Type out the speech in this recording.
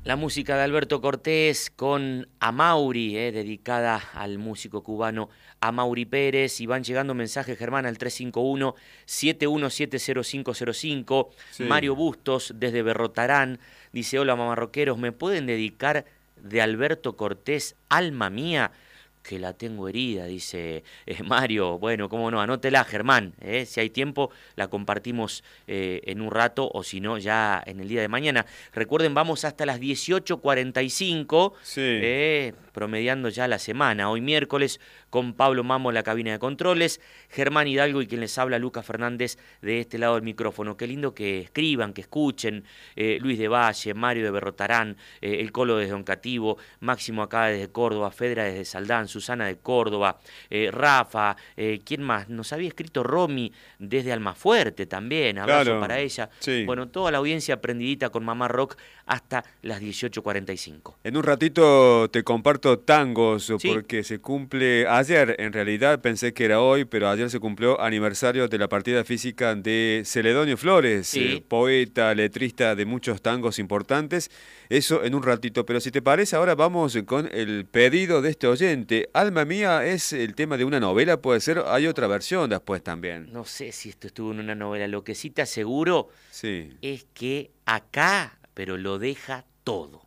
La música de Alberto Cortés con Amaury, dedicada al músico cubano Amaury Pérez. Y van llegando mensajes, Germán, al 351-7170505. Sí. Mario Bustos, desde Berrotarán, dice: hola mamarroqueros, ¿me pueden dedicar de Alberto Cortés, Alma Mía? Que la tengo herida, dice Mario. Bueno, cómo no, anótela, Germán. Si hay tiempo, la compartimos en un rato, o si no, ya en el día de mañana. Recuerden, vamos hasta las 18:45, Sí. promediando ya la semana. Hoy miércoles, con Pablo Mamo en la cabina de controles, Germán Hidalgo y quien les habla, Lucas Fernández, de este lado del micrófono. Qué lindo que escriban, que escuchen. Luis de Valle, Mario de Berrotarán, el Colo desde Oncativo, Máximo acá desde Córdoba, Fedra desde Saldán, Susana de Córdoba, Rafa, ¿quién más? Nos había escrito Romy desde Almafuerte también, abrazo Claro. para ella. Sí. Bueno, toda la audiencia prendidita con Mamá Rock hasta las 18:45. En un ratito te comparto tangos ¿Sí? porque se cumple ayer, en realidad pensé que era hoy, pero ayer se cumplió aniversario de la partida física de Celedonio Flores, Sí. poeta, letrista de muchos tangos importantes. Eso en un ratito, pero si te parece ahora vamos con el pedido de este oyente. Alma Mía es el tema de una novela, puede ser, hay otra versión después también. No sé si esto estuvo en una novela. Lo que sí te aseguro Sí. es que acá, pero lo deja todo.